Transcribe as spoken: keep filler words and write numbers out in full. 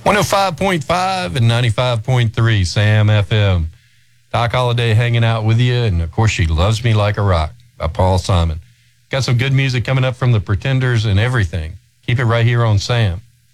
one oh five point five and ninety-five point three Sam F M. Doc Holliday hanging out with you, and of course, She Loves Me Like a Rock by Paul Simon. Got some good music coming up from the Pretenders and everything. Keep it right here on Sam.